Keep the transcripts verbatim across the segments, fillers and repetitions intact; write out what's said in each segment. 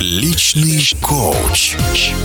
Личный коуч.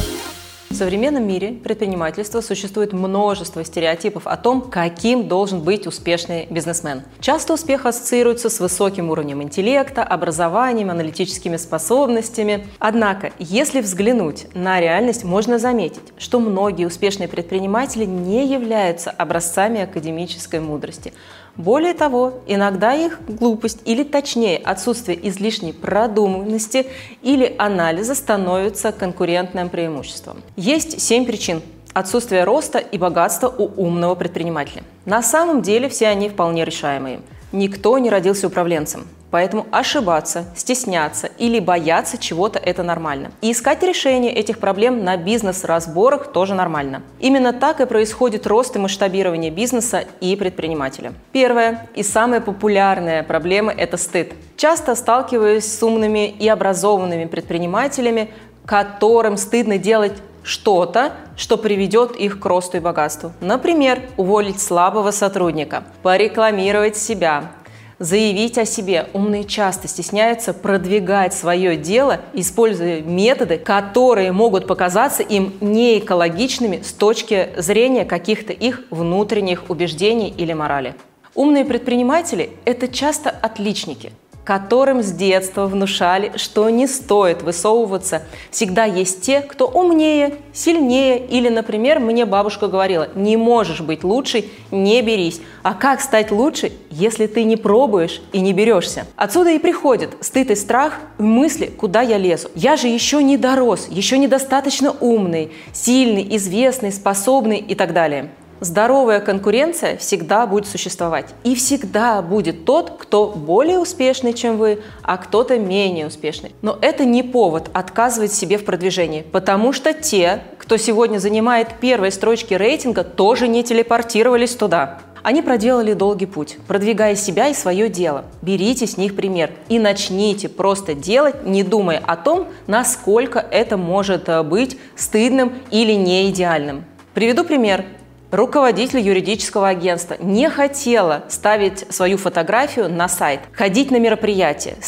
В современном мире предпринимательства существует множество стереотипов о том, каким должен быть успешный бизнесмен. Часто успех ассоциируется с высоким уровнем интеллекта, образованием, аналитическими способностями. Однако, если взглянуть на реальность, можно заметить, что многие успешные предприниматели не являются образцами академической мудрости. Более того, иногда их глупость или, точнее, отсутствие излишней продуманности или анализа становится конкурентным преимуществом. Есть семь причин отсутствия роста и богатства у умного предпринимателя. На самом деле все они вполне решаемые. Никто не родился управленцем, поэтому ошибаться, стесняться или бояться чего-то – это нормально. И искать решение этих проблем на бизнес-разборах тоже нормально. Именно так и происходит рост и масштабирование бизнеса и предпринимателя. Первая и самая популярная проблема – это стыд. Часто сталкиваюсь с умными и образованными предпринимателями, которым стыдно делать что-то, что приведет их к росту и богатству. Например, уволить слабого сотрудника, порекламировать себя, заявить о себе. Умные часто стесняются продвигать свое дело, используя методы, которые могут показаться им неэкологичными с точки зрения каких-то их внутренних убеждений или морали. Умные предприниматели – это часто отличники, которым с детства внушали, что не стоит высовываться. Всегда есть те, кто умнее, сильнее, или, например, мне бабушка говорила: не можешь быть лучшей, не берись. А как стать лучше, если ты не пробуешь и не берешься? Отсюда и приходит стыд и страх в мысли, куда я лезу. Я же еще не дорос, еще недостаточно умный, сильный, известный, способный и так далее. Здоровая конкуренция всегда будет существовать. И всегда будет тот, кто более успешный, чем вы, а кто-то менее успешный. Но это не повод отказывать себе в продвижении, потому что те, кто сегодня занимает первые строчки рейтинга, тоже не телепортировались туда. Они проделали долгий путь, продвигая себя и свое дело. Берите с них пример и начните просто делать, не думая о том, насколько это может быть стыдным или не идеальным. Приведу пример. Руководитель юридического агентства не хотела ставить свою фотографию на сайт, ходить на мероприятия,